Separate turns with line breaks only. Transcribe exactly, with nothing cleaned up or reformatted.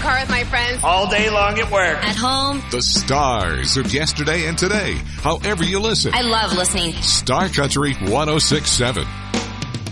car with my friends.
All day long at work.
At home.
The stars of yesterday and today. However you listen.
I love listening.
Star Country one oh six point seven.